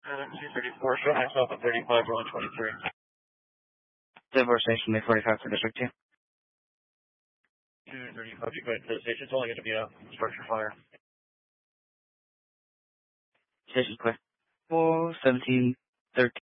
234, show myself at 35, rolling 23. Denver Station, May 45 for District 2. 235, you go ahead to the station. It's only going to be a structure fire. Station clear. 417, 13.